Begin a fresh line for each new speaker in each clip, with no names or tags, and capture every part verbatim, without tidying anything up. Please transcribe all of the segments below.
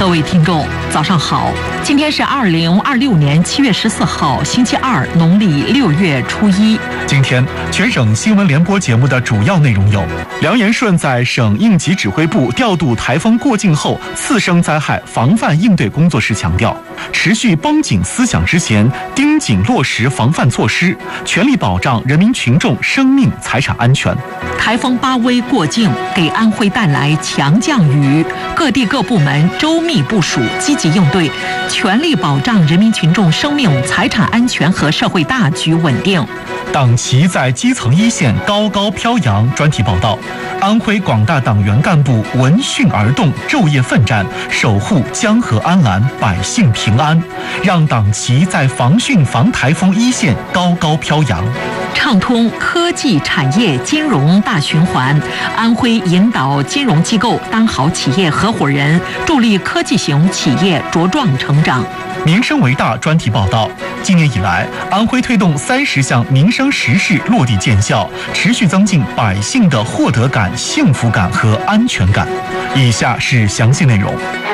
各位听众，早上好！今天是二零二六年七月十四号，星期二，农历六月初一。
今天全省新闻联播节目的主要内容有：梁延顺在省应急指挥部调度台风过境后次生灾害防范应对工作时强调，持续绷紧思想之弦，盯紧落实防范措施，全力保障人民群众生命财产安全。
台风巴威过境，给安徽带来强降雨，各地各部门周密部署，积极应对，全力保障人民群众生命财产安全和社会大局稳定。
党旗在基层一线高高飘扬。专题报道：安徽广大党员干部闻讯而动，昼夜奋战，守护江河安澜，百姓平安，让党旗在防汛防台风一线高高飘扬。
畅通科技产业金融大循环，安徽引导金融机构当好企业合伙人，助力科技型企业茁壮成长。
民生为大专题报道：今年以来，安徽推动三十项民生实事落地见效，持续增进百姓的获得感、幸福感和安全感。以下是详细内容。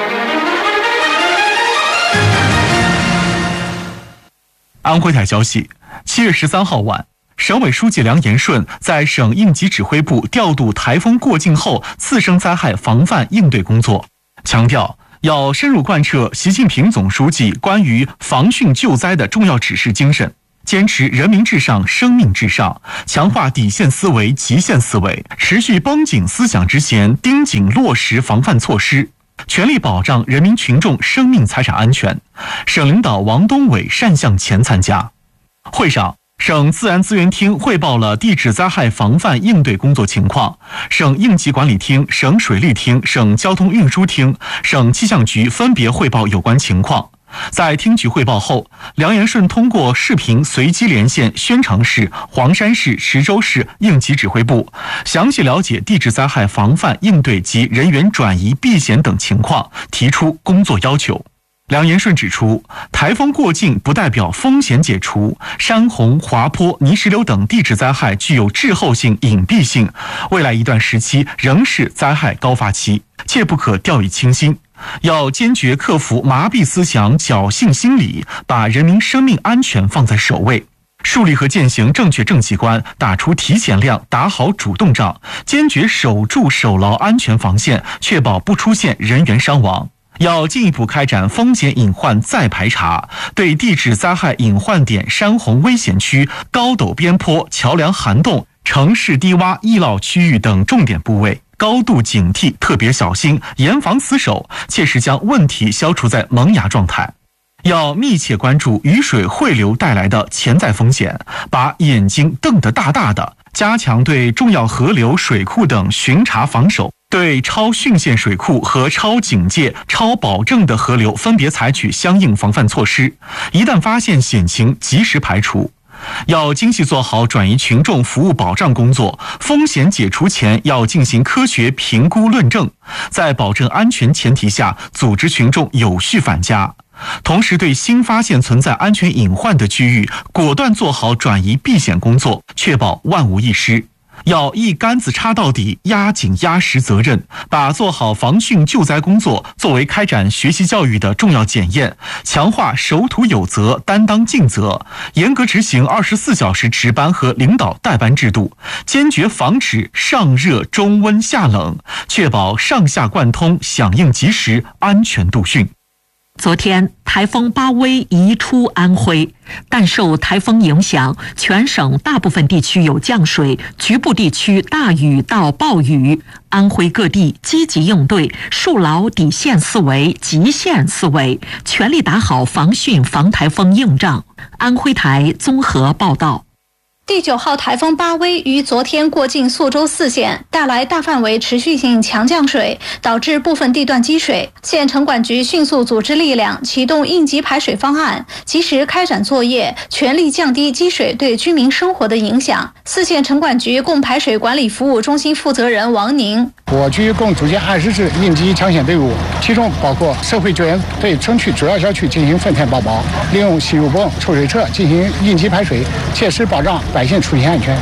安徽台消息，七月十三号晚，省委书记梁延顺在省应急指挥部调度台风过境后次生灾害防范应对工作，强调要深入贯彻习近平总书记关于防汛救灾的重要指示精神，坚持人民至上、生命至上，强化底线思维、极限思维，持续绷紧思想之弦，盯紧落实防范措施，全力保障人民群众生命财产安全。省领导王东伟善向前参加。会上，省自然资源厅汇报了地质灾害防范应对工作情况，省应急管理厅、省水利厅、省交通运输厅、省气象局分别汇报有关情况。在厅局汇报后，梁延顺通过视频随机连线宣城市、黄山市、池州市应急指挥部，详细了解地质灾害防范应对及人员转移避险等情况，提出工作要求。梁延顺指出，台风过境不代表风险解除，山洪、滑坡、泥石流等地质灾害具有滞后性、隐蔽性，未来一段时期仍是灾害高发期，切不可掉以轻心。要坚决克服麻痹思想、侥幸心理，把人民生命安全放在首位，树立和践行正确政绩观，打出提前量，打好主动仗，坚决守住守牢安全防线，确保不出现人员伤亡。要进一步开展风险隐患再排查，对地质灾害隐患点、山洪危险区、高陡边坡、桥梁涵洞、城市低洼易涝区域等重点部位高度警惕，特别小心，严防死守，切实将问题消除在萌芽状态。要密切关注雨水汇流带来的潜在风险，把眼睛瞪得大大的，加强对重要河流、水库等巡查防守，对超汛限水库和超警戒、超保证的河流分别采取相应防范措施，一旦发现险情及时排除。要精细做好转移群众服务保障工作，风险解除前要进行科学评估论证，在保证安全前提下组织群众有序返家。同时，对新发现存在安全隐患的区域，果断做好转移避险工作，确保万无一失。要一竿子插到底，压紧压实责任，把做好防汛救灾工作作为开展学习教育的重要检验，强化守土有责、担当尽责，严格执行二十四小时值班和领导带班制度，坚决防止上热、中温、下冷，确保上下贯通、响应及时、安全度汛。
昨天，台风巴威移出安徽，但受台风影响，全省大部分地区有降水，局部地区大雨到暴雨。安徽各地积极应对，树牢底线思维、极限思维，全力打好防汛防台风硬仗。安徽台综合报道。
第九号台风巴威于昨天过境宿州四县，带来大范围持续性强降水，导致部分地段积水。县城管局迅速组织力量，启动应急排水方案，及时开展作业，全力降低积水对居民生活的影响。四县城管局共排水管理服务中心负责人王宁：
我局共组建二十支应急抢险队伍，其中包括社会救援对城区主要小区进行分片包包，利用吸入泵、抽水车进行应急排水，切实保障百姓出行安全。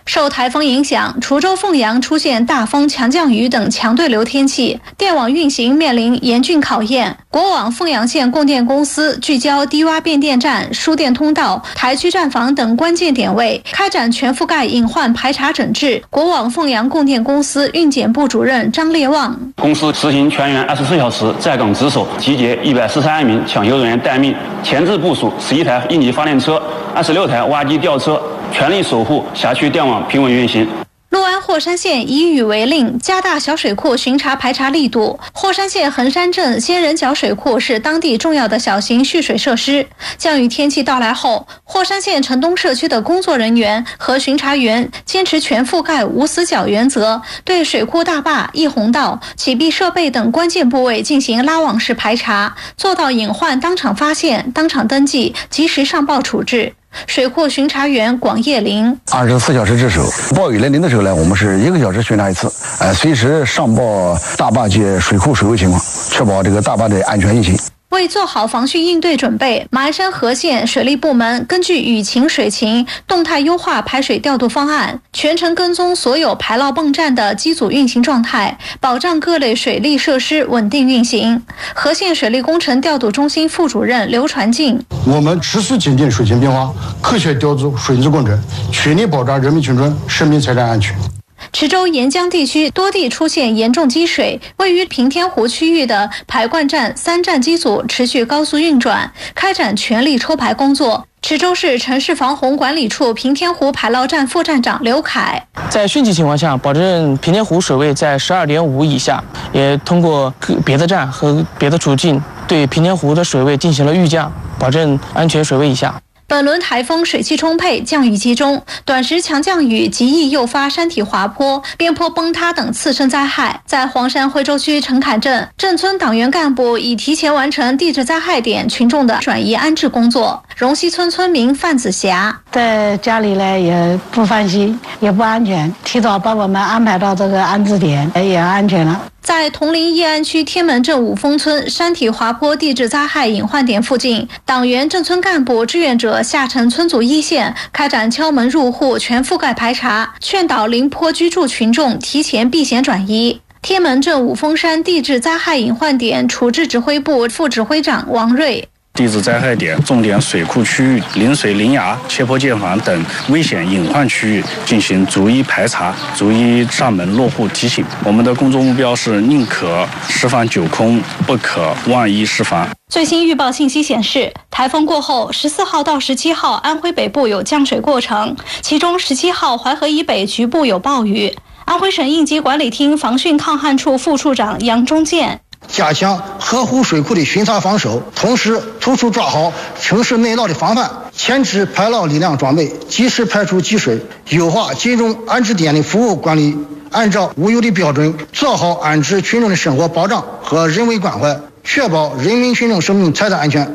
受台风影响，滁州凤阳出现大风、强降雨等强对流天气，电网运行面临严峻考验。国网凤阳县供电公司聚焦低洼变电站、输电通道、台区站房等关键点位，开展全覆盖隐患排查整治。国网凤阳供电公司运检部主任张烈旺：
公司实行全员二十四小时在岗值守，集结一百四十二名抢修人员待命，前置部署十一台应急发电车、二十六台挖机吊车，全力守护辖区电网平稳运行。
六安霍山县以雨为令，加大小水库巡查排查力度。霍山县横山镇仙人角水库是当地重要的小型蓄水设施。降雨天气到来后，霍山县城东社区的工作人员和巡查员坚持全覆盖无死角原则，对水库大坝、溢洪道、起闭设备等关键部位进行拉网式排查，做到隐患当场发现、当场登记、及时上报处置。水库巡查员广叶林：
二十四小时值守，暴雨来临的时候呢，我们是一个小时巡查一次，呃，随时上报大坝及水库水位情况，确保这个大坝的安全运行。
为做好防汛应对准备，马鞍山河县水利部门根据雨情水情，动态优化排水调度方案，全程跟踪所有排涝泵站的机组运行状态，保障各类水利设施稳定运行。河县水利工程调度中心副主任刘传进：
我们持续监听水情变化，科学调度水质工程，全力保障人民群众生命财产安全。
池州沿江地区多地出现严重积水，位于平天湖区域的排灌站三站机组持续高速运转，开展全力抽排工作。池州市城市防洪管理处平天湖排涝站副站长刘凯：
在汛期情况下，保证平天湖水位在十二点五以下，也通过别的站和别的途径对平天湖的水位进行了预降，保证安全水位以下。
本轮台风水汽充沛，降雨集中，短时强降雨极易诱发山体滑坡、边坡崩塌等次生灾害。在黄山徽州区陈坎镇，镇村党员干部已提前完成地质灾害点群众的转移安置工作。荣溪村村民范子霞：
在家里呢也不放心，也不安全，提早把我们安排到这个安置点，也安全了。
在铜陵义安区天门镇五峰村山体滑坡地质灾害隐患点附近，党员、镇村干部、志愿者下沉村组一线，开展敲门入户、全覆盖排查，劝导临坡居住群众提前避险转移。天门镇五峰山地质灾害隐患点处置指挥部副指挥长王瑞：
地质灾害点重点水库区域、临水临崖、切坡建房等危险隐患区域进行逐一排查，逐一上门落户提醒。我们的工作目标是宁可释放九空，不可万一释放。
最新预报信息显示，台风过后，十四号到十七号安徽北部有降水过程，其中十七号淮河以北局部有暴雨。安徽省应急管理厅防汛抗旱处副处长杨忠建：
加强河湖水库的巡查防守，同时突出抓好城市内涝的防范，牵制排涝力量装备，及时排除积水，优化集中安置点的服务管理，按照物有的标准做好安置群众的生活保障和人为关怀，确保人民群众生命财产安全。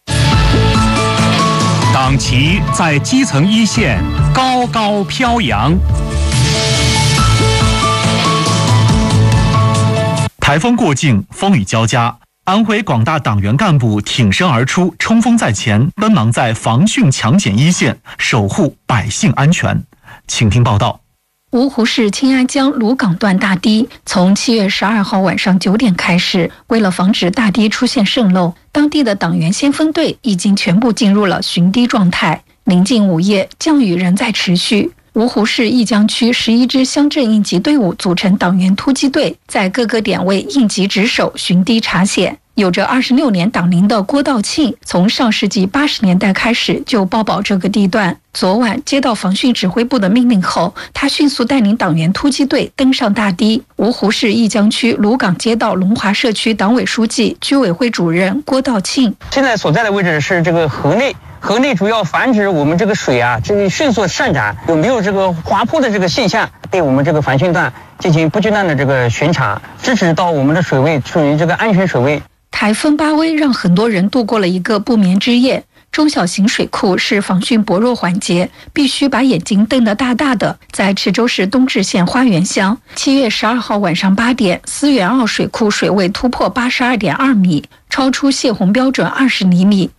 党旗在基层一线高高飘扬。
台风过境，风雨交加，安徽广大党员干部挺身而出，冲锋在前，奔忙在防汛强检一线，守护百姓安全。请听报道。
芜湖市青安江鲁港段大堤从七月十二号晚上九点开始，为了防止大堤出现渗漏，当地的党员先锋队已经全部进入了巡堤状态。临近午夜，降雨仍在持续。芜湖市义江区十一支乡镇应急队伍组成党员突击队，在各个点位应急值守、巡堤查险。有着二十六年党龄的郭道庆，从上世纪八十年代开始就包保这个地段。昨晚接到防汛指挥部的命令后，他迅速带领党员突击队登上大堤。芜湖市义江区鲁港街道龙华社区党委书记、居委会主任郭道庆：
现在所在的位置是这个河内。河内主要防止我们这个水啊，这个迅速上涨，有没有这个滑坡的这个现象，对我们这个防汛段进行不间断的这个巡查，支持到我们的水位处于这个安全水位。
台风巴威让很多人度过了一个不眠之夜。中小型水库是防汛薄弱环节，必须把眼睛瞪得大大的。在池州市东至县花园乡，七月十二号晚上八点，思源坳水库水位突破八十二点二米，超出泄洪标准二十厘米。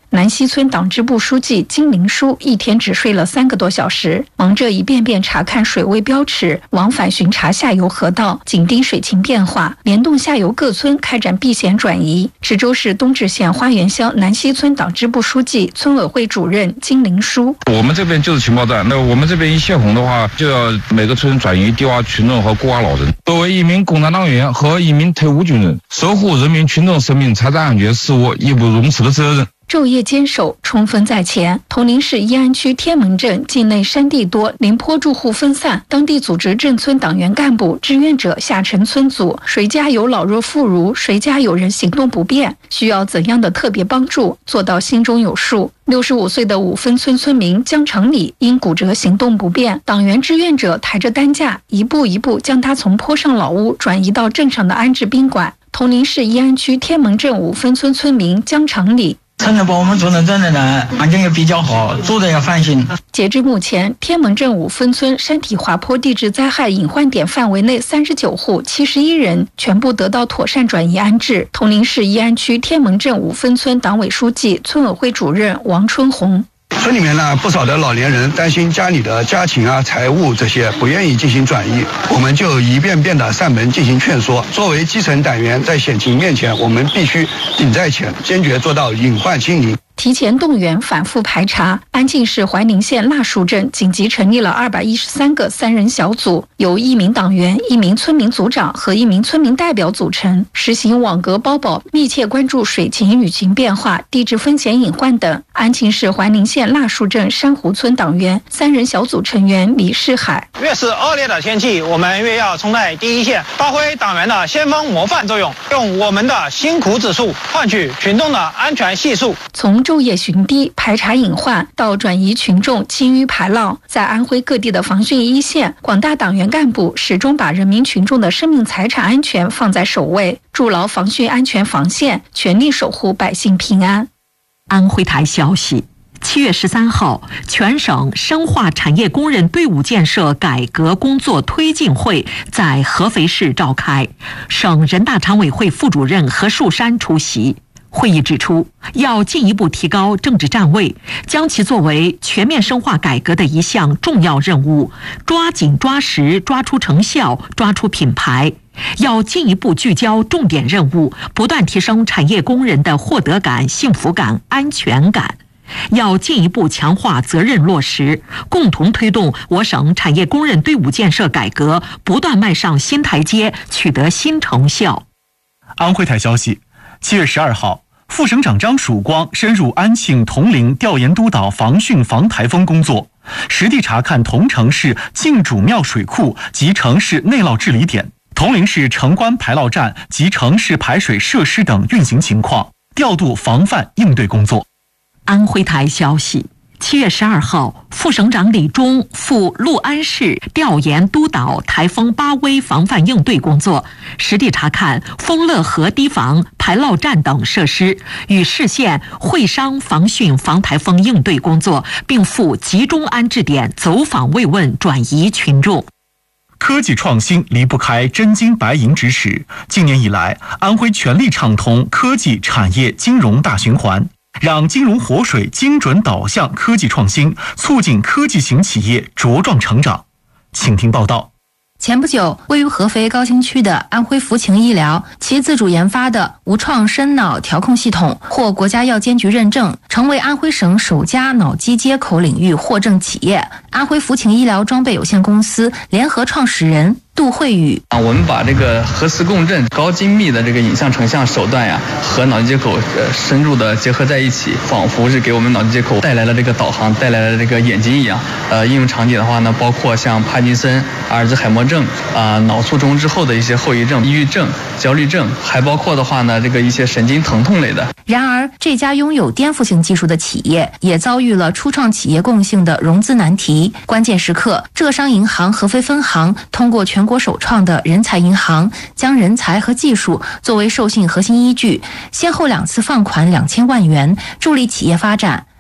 南溪村党支部书记金灵书一天只睡了三个多小时，忙着一遍遍查看水位标尺，往返巡查下游河道，紧盯水情变化，联动下游各村开展避险转移。池州市东直县花园乡南溪村党支部书记、村委会主任金灵书：
我们这边就是情报站，那我们这边一泄洪的话，就要每个村转移低洼群众和孤寡老人。作为一名共产党员和一名退伍军人，守护人民群众生命财产安全是我义不容辞的责任。
昼夜坚守，冲锋在前。铜陵市义安区天门镇境内山地多，临坡住户分散，当地组织镇村党员干部、志愿者下沉村组，谁家有老弱妇孺，谁家有人行动不便，需要怎样的特别帮助，做到心中有数。六十五岁的五分村村民江长礼因骨折行动不便，党员志愿者抬着担架，一步一步将他从坡上老屋转移到镇上的安置宾馆。铜陵市义安区天门镇五分村村民江长礼：
村里把我们住在这里呢，环境也比较好，住的也放心。
截至目前，天门镇五分村山体滑坡地质灾害隐患点范围内三十九户七十一人全部得到妥善转移安置。铜陵市义安区天门镇五分村党委书记、村委会主任王春红：
村里面呢，不少的老年人担心家里的家禽啊、财物这些，不愿意进行转移，我们就一遍遍的上门进行劝说。作为基层党员，在险情面前，我们必须顶在前，坚决做到隐患清零。
提前动员，反复排查。安庆市怀宁县腊树镇紧急成立了二百一十三个三人小组，由一名党员、一名村民组长和一名村民代表组成，实行网格包保，密切关注水情、雨情变化、地质风险隐患等。安庆市怀宁县腊树镇珊瑚村党员三人小组成员李世海：
越是恶劣的天气，我们越要冲在第一线，发挥党员的先锋模范作用，用我们的辛苦指数换取群众的安全系数。
从昼夜巡堤、排查隐患到转移群众清淤排涝，在安徽各地的防汛一线，广大党员干部始终把人民群众的生命财产安全放在首位，筑牢防汛安全防线，全力守护百姓平安。
安徽台消息，七月十三号，全省深化产业工人队伍建设改革工作推进会在合肥市召开，省人大常委会副主任何树山出席。会议指出，要进一步提高政治站位，将其作为全面深化改革的一项重要任务，抓紧抓实，抓出成效，抓出品牌。要进一步聚焦重点任务，不断提升产业工人的获得感、幸福感、安全感。要进一步强化责任落实，共同推动我省产业工人队伍建设改革不断迈上新台阶，取得新成效。
安徽台消息，七月十二号，副省长张曙光深入安庆、铜陵调研督导防汛防台风工作，实地查看桐城市晋主庙水库及城市内涝治理点、铜陵市城关排涝站及城市排水设施等运行情况，调度防范应对工作。
安徽台消息，七月十二号，副省长李忠赴六安市调研督导台风巴威防范应对工作，实地查看丰乐河堤防、排涝站等设施，与市县会商防汛防台风应对工作，并赴集中安置点走访慰问，转移群众。
科技创新离不开真金白银支持。近年以来，安徽全力畅通科技产业金融大循环，让金融活水精准导向科技创新，促进科技型企业茁壮成长。请听报道。
前不久，位于合肥高新区的安徽福晴医疗，其自主研发的无创深脑调控系统获国家药监局认证，成为安徽省首家脑机接口领域获证企业。安徽福晴医疗装备有限公司联合创始人杜慧宇：
啊，我们把这个核磁共振高精密的这个影像成像手段呀，和脑机接口呃深入的结合在一起，仿佛是给我们脑机接口带来了这个导航，带来了这个眼睛一样。呃，应用场景的话呢，包括像帕金森、阿尔兹海默症啊、呃、脑卒中之后的一些后遗症、抑郁症、焦虑症，还包括的话呢，这个一些神经疼痛类的。
然而，这家拥有颠覆性技术的企业也遭遇了初创企业共性的融资难题。关键时刻，浙商银行合肥分行通过全国首创的人才银行，将人才和技术作为授信核心依据，先后两次放款两千万元，助力企业发展。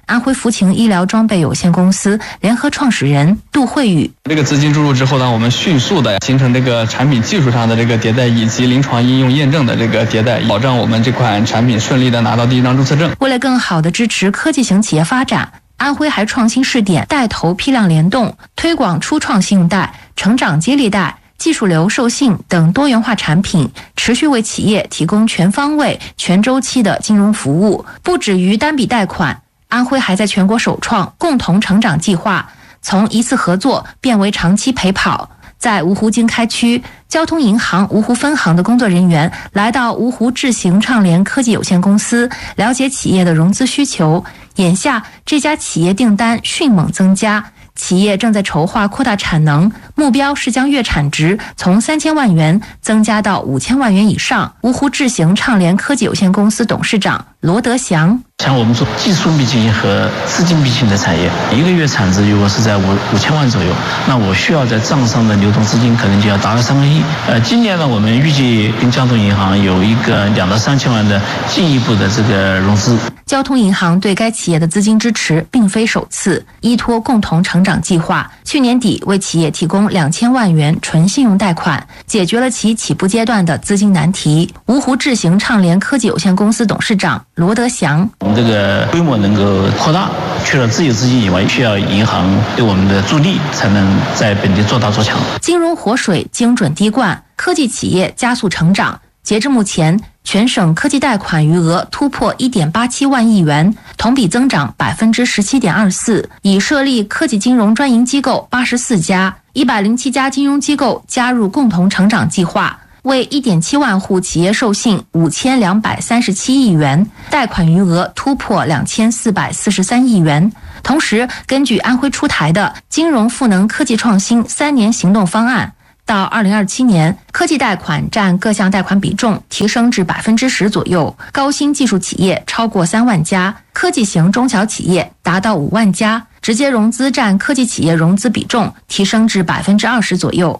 安徽福晴医疗装备有限公司联合创始人杜慧宇。
这个资金注入之后呢，我们迅速的形成这个产品技术上的这个迭代，以及临床应用验证的这个迭代，保障我们这款产品顺利的拿到第一张注册证。
为了更好的支持科技型企业发展，安徽还创新试点带头批量联动，推广初创信用贷、成长激励贷、技术流授信等多元化产品，持续为企业提供全方位、全周期的金融服务。不止于单笔贷款，安徽还在全国首创共同成长计划，从一次合作变为长期陪跑。在芜湖经开区，交通银行芜湖分行的工作人员来到芜湖智行畅联科技有限公司，了解企业的融资需求。眼下，这家企业订单迅猛增加，企业正在筹划扩大产能，目标是将月产值从三千万元增加到五千万元以上。芜湖智行畅联科技有限公司董事长罗德祥。
像我们做技术必经和资金必经的产业，一个月产值如果是在五五千万左右，那我需要在账上的流动资金可能就要达到三个亿。呃，今年呢，我们预计跟交通银行有一个两到三千万的进一步的这个融资。
交通银行对该企业的资金支持并非首次，依托共同成长计划，去年底为企业提供两千万元纯信用贷款，解决了其起步阶段的资金难题。芜湖智行畅联科技有限公司董事长罗德祥。
我们这个规模能够扩大，除了自有资金以外，需要银行对我们的助力，才能在本地做大做强。
金融活水，精准滴灌，科技企业加速成长。截至目前，全省科技贷款余额突破 一点八七万亿元，同比增长 百分之十七点二四， 已设立科技金融专营机构八十四家，一百零七家金融机构加入共同成长计划，为 一点七万户企业授信五千两百三十七亿元，贷款余额突破两千四百四十三亿元。同时，根据安徽出台的金融赋能科技创新三年行动方案，到二零二七年，科技贷款占各项贷款比重提升至 百分之十 左右，高新技术企业超过三万家，科技型中小企业达到五万家，直接融资占科技企业融资比重提升至 百分之二十 左右。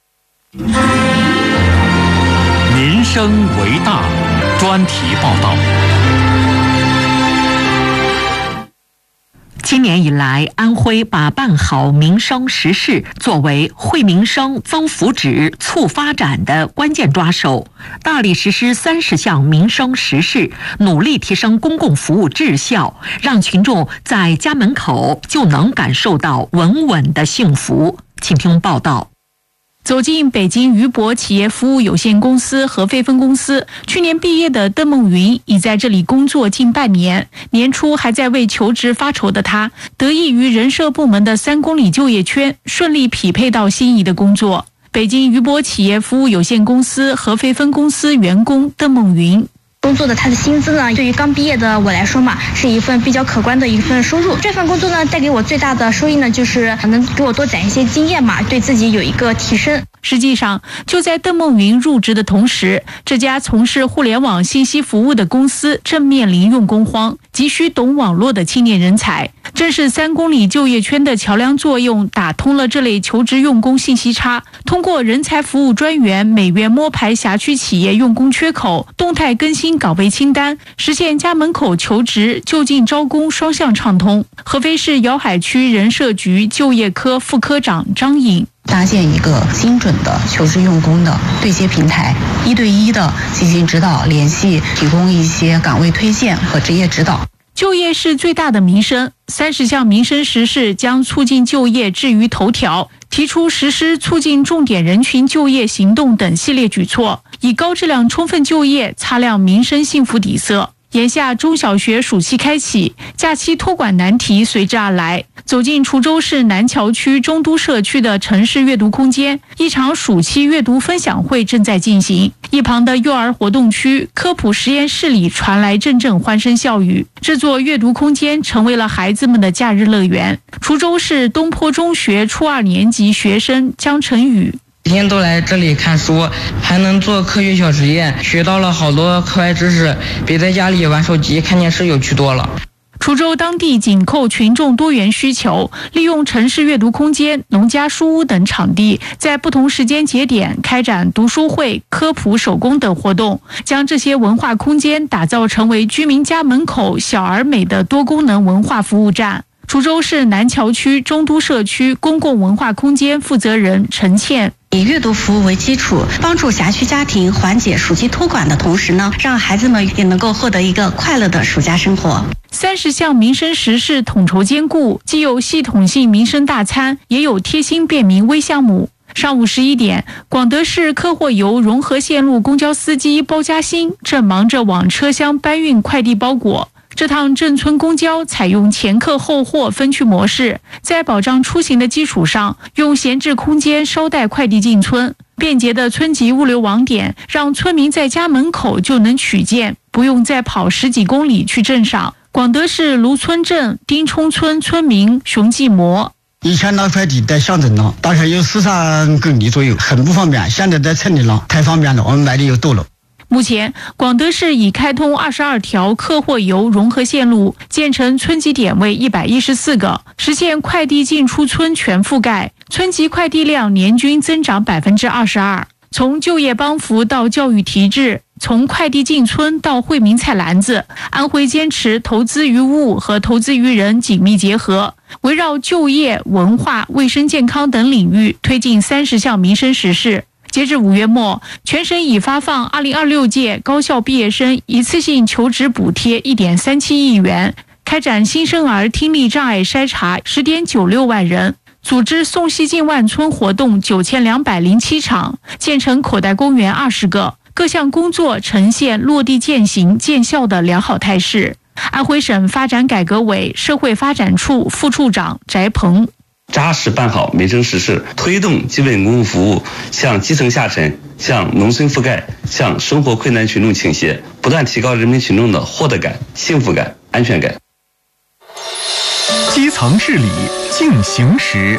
民生为大，专题报道。
今年以来，安徽把办好民生实事作为惠民生、增福祉、促发展的关键抓手，大力实施三十项民生实事，努力提升公共服务质效，让群众在家门口就能感受到稳稳的幸福。请听报道。
走进北京余博企业服务有限公司合肥分公司，去年毕业的邓梦云已在这里工作近半年。年初还在为求职发愁的她，得益于人社部门的三公里就业圈，顺利匹配到心仪的工作。北京余博企业服务有限公司合肥分公司员工邓梦云。
工作的他的薪资呢，对于刚毕业的我来说嘛，是一份比较可观的一份收入。这份工作呢，带给我最大的收益呢，就是能给我多攒一些经验嘛，对自己有一个提升。
实际上，就在邓梦云入职的同时，这家从事互联网信息服务的公司正面临用工荒，急需懂网络的青年人才。正是三公里就业圈的桥梁作用，打通了这类求职用工信息差。通过人才服务专员每月摸排辖区企业用工缺口，动态更新岗位清单，实现家门口求职、就近招工双向畅通。合肥市瑶海区人社局就业科副科长张颖。
搭建一个精准的求职用工的对接平台，一对一的进行指导联系，提供一些岗位推荐和职业指导。
就业是最大的民生，三十项民生实事将促进就业置于头条，提出实施促进重点人群就业行动等系列举措，以高质量充分就业擦亮民生幸福底色。眼下中小学暑期开启，假期托管难题随之而来。走进滁州市南桥区中都社区的城市阅读空间，一场暑期阅读分享会正在进行。一旁的幼儿活动区科普实验室里传来阵阵欢声笑语，这座阅读空间成为了孩子们的假日乐园。滁州市东坡中学初二年级学生江晨宇。
每天都来这里看书，还能做科学小实验，学到了好多课外知识，比在家里玩手机看电视有趣多了。
滁州当地紧扣群众多元需求，利用城市阅读空间、农家书屋等场地，在不同时间节点开展读书会、科普手工等活动，将这些文化空间打造成为居民家门口小而美的多功能文化服务站。滁州市南桥区中都社区公共文化空间负责人陈倩，
以阅读服务为基础，帮助辖区家庭缓解暑期托管的同时呢，让孩子们也能够获得一个快乐的暑假生活。
三十项民生实事统筹兼顾，既有系统性民生大餐，也有贴心便民微项目。上午十一点，广德市科货油融河线路公交司机包嘉兴正忙着往车厢搬运快递包裹。这趟镇村公交采用前客后货分区模式，在保障出行的基础上，用闲置空间捎带快递进村。便捷的村级物流网点，让村民在家门口就能取件，不用再跑十几公里去镇上。广德市芦村镇丁冲村村民熊继模，
以前拿快递在乡镇了，大概有十三公里左右，很不方便。现在在村里了，太方便了，我们卖的又多了。
目前，广德市已开通二十二条客货油融合线路，建成村级点位一百一十四个，实现快递进出村全覆盖，村级快递量年均增长百分之二十二。从就业帮扶到教育提质，从快递进村到惠民菜篮子，安徽坚持投资于物和投资于人紧密结合，围绕就业、文化、卫生健康等领域推进三十项民生实事。截至五月末，全省已发放二零二六届高校毕业生一次性求职补贴 一点三七亿元，开展新生儿听力障碍筛查 十点九六万人，组织送西进万村活动九千两百零七场，建成口袋公园二十个，各项工作呈现落地践行见效的良好态势。安徽省发展改革委社会发展处副处长翟鹏，
扎实办好民生实事，推动基本公共服务向基层下沉、向农村覆盖、向生活困难群众倾斜，不断提高人民群众的获得感、幸福感、安全感。
基层治理进行时。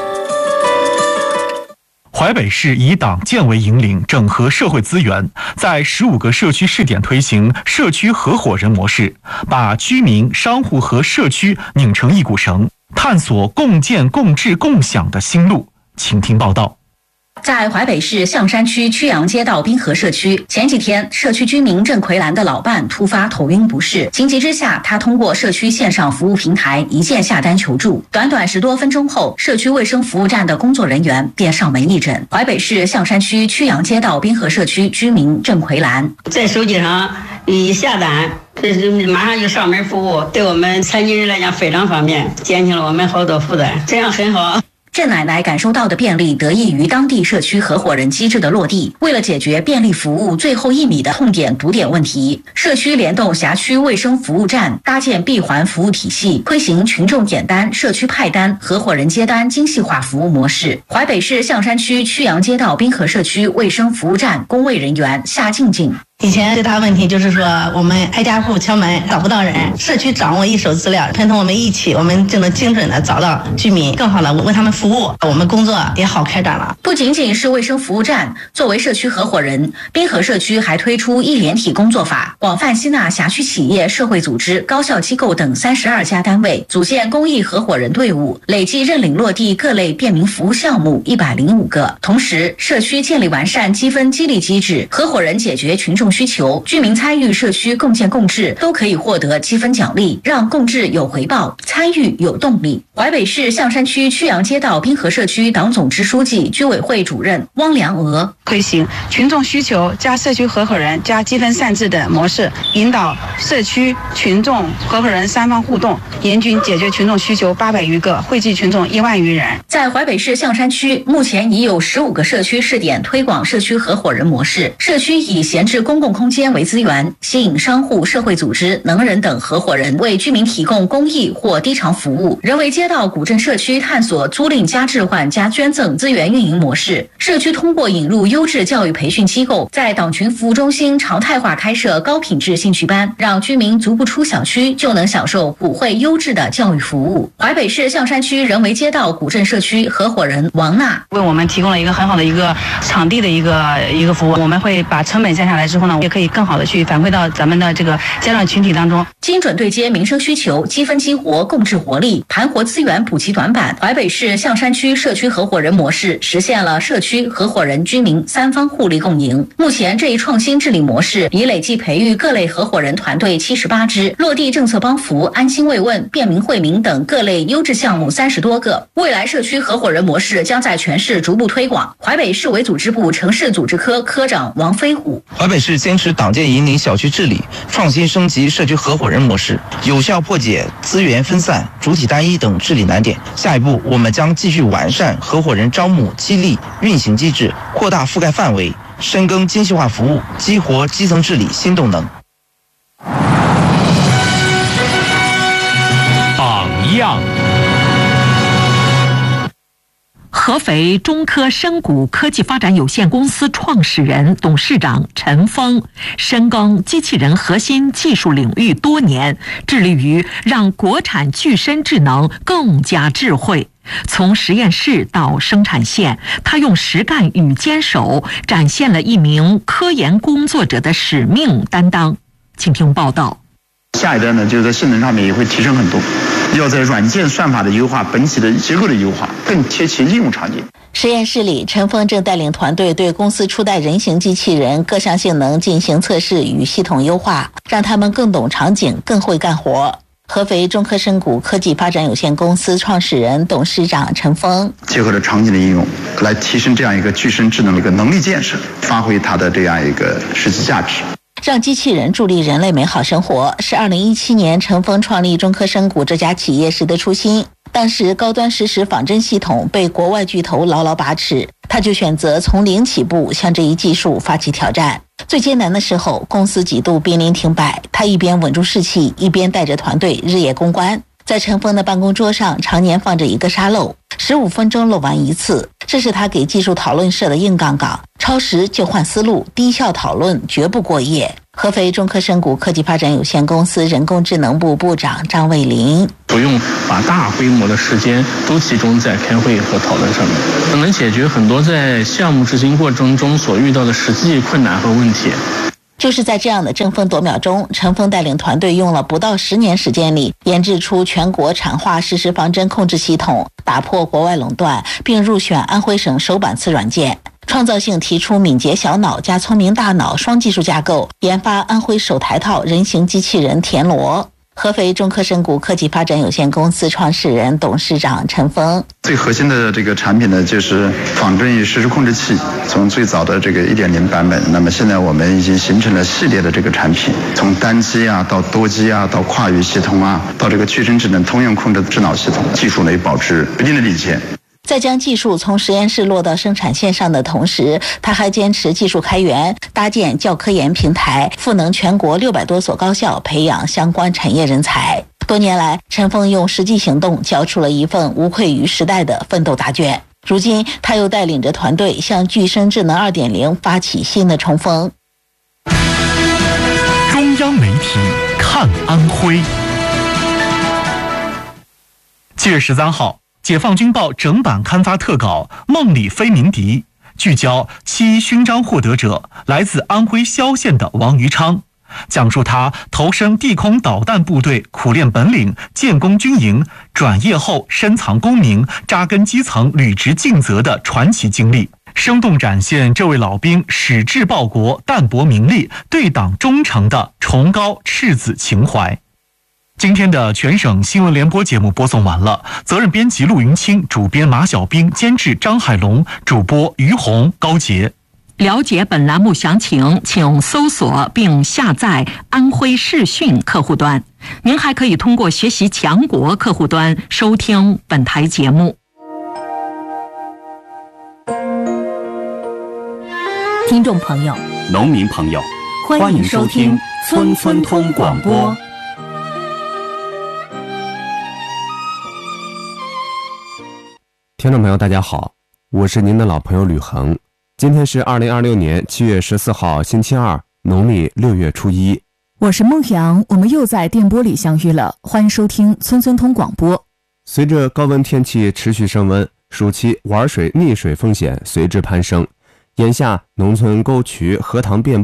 淮北市以党建为引领，整合社会资源，在十五个社区试点推行社区合伙人模式，把居民、商户和社区拧成一股绳，探索共建、共治、共享的新路。请听报道。
在淮北市象山区曲阳街道滨河社区，前几天社区居民郑奎兰的老伴突发头晕不适，情急之下，他通过社区线上服务平台一键下单求助。短短十多分钟后，社区卫生服务站的工作人员便上门义诊。淮北市象山区曲阳街道滨河社区居民郑奎兰，
在手机上一下单，这是马上就上门服务，对我们残疾人来讲非常方便，减轻了我们好多负担，这样很好。
郑奶奶感受到的便利得益于当地社区合伙人机制的落地。为了解决便利服务最后一米的痛点堵点问题，社区联动辖区卫生服务站，搭建闭环服务体系，推行群众点单、社区派单、合伙人接单精细化服务模式。淮北市象山区曲阳街道滨河社区卫生服务站工卫人员夏静静，
以前最大问题就是说我们挨家户敲门找不到人，社区掌握一手资料，陪同我们一起，我们就能精准的找到居民，更好的为他们服务，我们工作也好开展了。
不仅仅是卫生服务站，作为社区合伙人，滨河社区还推出一联体工作法，广泛吸纳辖区企业、社会组织、高校机构等三十二家单位，组建公益合伙人队伍，累计认领落地各类便民服务项目一百零五个。同时，社区建立完善积分激励机制，合伙人解决群众需求，居民参与社区共建共治都可以获得积分奖励，让共治有回报，参与有动力。淮北市象山区曲阳街道滨河社区党总支书记、居委会主任汪良娥，
推行群众需求加社区合伙人加积分散治的模式，引导社区群众合伙人三方互动，严均解决群众需求八百余个，惠及群众一万余人。
在淮北市象山区，目前已有十五个社区试点推广社区合伙人模式，社区以闲置公共空间为资源，吸引商户、社会组织、能人等合伙人为居民提供公益或低偿服务。人为街道古镇社区探索租赁加置换加捐赠资源运营模式，社区通过引入优质教育培训机构，在党群服务中心常态化开设高品质兴趣班，让居民足不出小区就能享受普惠优质的教育服务。淮北市象山区人为街道古镇社区合伙人王娜
为我们提供了一个很好的一个场地的一个一个服务，我们会把成本降下来之后呢，也可以更好的去反馈到咱们的这个家长群体当中。
精准对接民生需求，积分激活共治活力，盘活资源补齐短板。淮北市象山区社区合伙人模式实现了社区合伙人居民三方互利共赢。目前这一创新治理模式已累计培育各类合伙人团队七十八支，落地政策帮扶、安心慰问、便民惠民等各类优质项目三十多个。未来社区合伙人模式将在全市逐步推广。淮北市委组织部城市组织科科长王飞虎：
淮北市坚持党建引领小区治理，创新升级社区合伙人模式，有效破解资源分散、主体单一等治理难点。下一步，我们将继续完善合伙人招募、激励、运行机制，扩大覆盖范围，深耕精细化服务，激活基层治理新动能。
榜样。
合肥中科深谷科技发展有限公司创始人、董事长陈峰深耕机器人核心技术领域多年，致力于让国产具身智能更加智慧。从实验室到生产线，他用实干与坚守展现了一名科研工作者的使命担当。请听报道。
下一代呢，就是在性能上面也会提升很多，要在软件算法的优化、本体的结构的优化，更贴切应用场景。
实验室里，陈峰正带领团队对公司初代人形机器人各项性能进行测试与系统优化，让他们更懂场景，更会干活。合肥中科深谷科技发展有限公司创始人、董事长陈峰：
结合了场景的应用，来提升这样一个具身智能的一个能力建设，发挥它的这样一个实际价值。
让机器人助力人类美好生活，是二零一七年陈峰创立中科深谷这家企业时的初心。当时高端实时仿真系统被国外巨头牢牢把持，他就选择从零起步，向这一技术发起挑战。最艰难的时候，公司几度濒临停摆，他一边稳住士气，一边带着团队日夜攻关。在陈峰的办公桌上常年放着一个沙漏，十五分钟漏完一次，这是他给技术讨论设的硬杠杠，超时就换思路，低效讨论绝不过夜。合肥中科深谷科技发展有限公司人工智能部部长张卫林：
不用把大规模的时间都集中在开会和讨论上面，能解决很多在项目执行过程中所遇到的实际困难和问题。
就是在这样的争分夺秒中，陈峰带领团队用了不到十年时间里，研制出全国产化实时仿真控制系统，打破国外垄断，并入选安徽省首版次软件。创造性提出敏捷小脑加聪明大脑双技术架构，研发安徽首台套人形机器人田螺。合肥中科深谷科技发展有限公司创始人、董事长陈峰：
最核心的这个产品呢，就是仿真与实时控制器。从最早的这个 一点零 版本，那么现在我们已经形成了系列的这个产品，从单机啊到多机啊，到跨域系统啊，到这个具身智能通用控制智脑系统，技术呢也保持一定的领先。
在将技术从实验室落到生产线上的同时，他还坚持技术开源，搭建教科研平台，赋能全国六百多所高校，培养相关产业人才。多年来，陈峰用实际行动交出了一份无愧于时代的奋斗答卷。如今，他又带领着团队向具身智能 二点零 发起新的冲锋。
中央媒体看安徽。
七月十三号，解放军报整版刊发特稿《梦里非鸣笛》，聚焦七一勋章获得者来自安徽萧县的王于昌，讲述他投身地空导弹部队苦练本领，建功军营，转业后深藏功名，扎根基层，履职尽责的传奇经历，生动展现这位老兵矢志报国、淡泊名利、对党忠诚的崇高赤子情怀。今天的全省新闻联播节目播送完了，责任编辑陆云清，主编马小兵，监制张海龙，主播于红、高杰。
了解本栏目详情，请搜索并下载安徽视讯客户端。您还可以通过学习强国客户端收听本台节目。
听众朋友，
农民朋友，
欢迎收听村村通广播。
听众朋友大家好，我是您的老朋友吕恒。今天是二零二六年七月十四号星期二，农历六月初一。
我是孟阳，我们又在电波里相遇了，欢迎收听村村通广播。
随着高温天气持续升温，暑期玩水溺水风险随之攀升。眼下农村沟渠、荷塘遍布，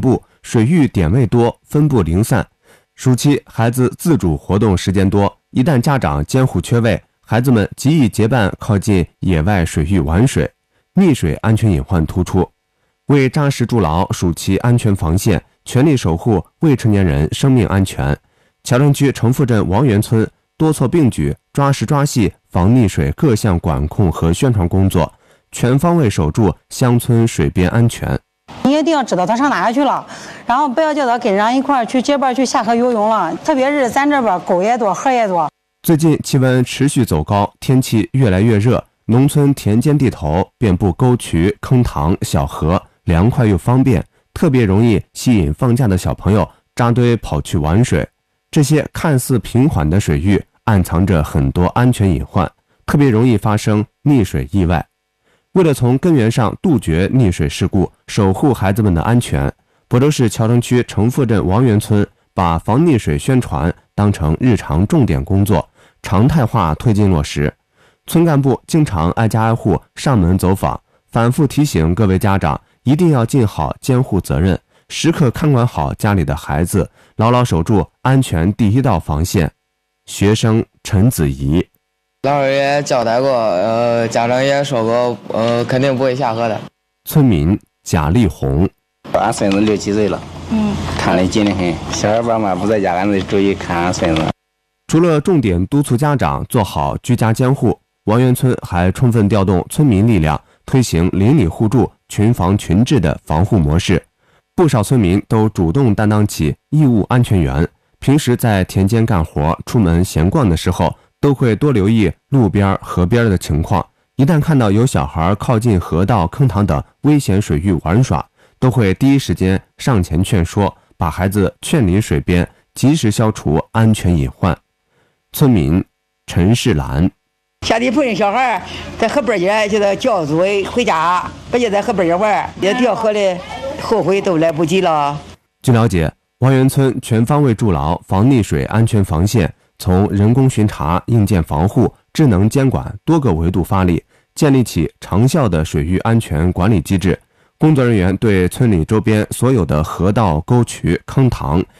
水域点位多，分布零散。暑期孩子自主活动时间多，一旦家长监护缺位，孩子们极易结伴靠近野外水域玩水，溺水安全隐患突出。为扎实筑牢暑期安全防线，全力守护未成年人生命安全，桥城区城富镇王园村多措并举，抓实抓细防溺水各项管控和宣传工作，全方位守住乡村水边安全。
你一定要知道他上哪去了，然后不要叫他跟人一块儿去结伴去下河游泳了，特别是咱这边沟也多，河也多。
最近气温持续走高，天气越来越热，农村田间地头遍布沟渠、坑塘、小河，凉快又方便，特别容易吸引放假的小朋友扎堆跑去玩水。这些看似平缓的水域暗藏着很多安全隐患，特别容易发生溺水意外。为了从根源上杜绝溺水事故，守护孩子们的安全，亳州市桥城区城富镇王园村把防溺水宣传当成日常重点工作，常态化推进落实。村干部经常挨家挨户上门走访，反复提醒各位家长一定要尽好监护责任，时刻看管好家里的孩子，牢牢守住安全第一道防线。学生陈子怡，
老师也交代过，呃，家长也说过，呃，肯定不会下河的。
村民贾丽红，
俺孙子六七岁了，嗯，看得紧得很。小孩爸妈不在家，俺得注意看俺孙子。
除了重点督促家长做好居家监护，王园村还充分调动村民力量，推行邻里互助、群防群治的防护模式。不少村民都主动担当起义务安全员，平时在田间干活、出门闲逛的时候，都会多留意路边、河边的情况。一旦看到有小孩靠近河道、坑塘等危险水域玩耍，都会第一时间上前劝说，把孩子劝离水边，及时消除安全隐患。村民陈世兰，
下地碰见小孩在河边儿就得叫组回家，别就在河边儿玩，也掉河里后悔都来不及了。
据了解，王园村全方位筑牢防溺水安全防线，从人工巡查、硬件防护、智能监管多个维度发力，建立起长效的水域安全管理机制。工作人员对村里周边所有的河道、沟渠、坑塘